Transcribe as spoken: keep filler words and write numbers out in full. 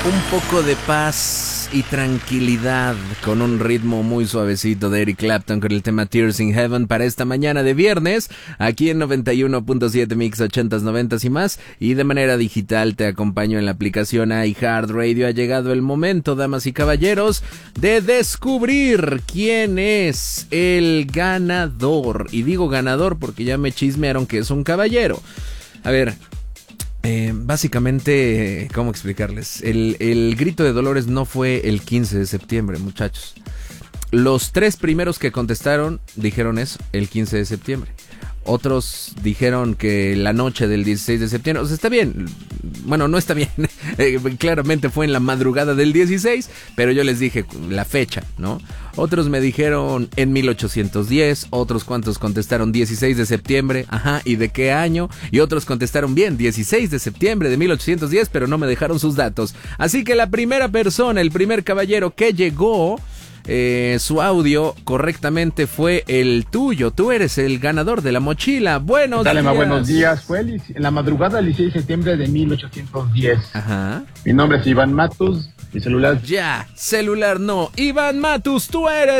Un poco de paz y tranquilidad con un ritmo muy suavecito de Eric Clapton con el tema Tears in Heaven para esta mañana de viernes, aquí en noventa y uno punto siete Mix ochentas, noventas y más, y de manera digital te acompaño en la aplicación iHeartRadio. Ha llegado el momento, damas y caballeros, de descubrir quién es el ganador. Y digo ganador porque ya me chismearon que es un caballero. A ver... Eh, básicamente, ¿cómo explicarles? El, el grito de Dolores no fue el quince de septiembre, muchachos. Los tres primeros que contestaron dijeron eso, el quince de septiembre. Otros dijeron que la noche del dieciséis de septiembre. O sea, está bien. Bueno, no está bien. eh, claramente fue en la madrugada del dieciséis, pero yo les dije la fecha, ¿no? Otros me dijeron en mil ochocientos diez. Otros cuantos contestaron dieciséis de septiembre. Ajá, ¿y de qué año? Y otros contestaron bien, dieciséis de septiembre de mil ochocientos diez, pero no me dejaron sus datos. Así que la primera persona, el primer caballero que llegó... Eh, su audio correctamente fue el tuyo. Tú eres el ganador de la mochila. Buenos Dale, días. Buenos días. Fue el, en la madrugada del dieciséis de septiembre de mil ochocientos diez. Ajá. Mi nombre es Iván Matus. Mi celular. Ya, celular no. Iván Matus, tú eres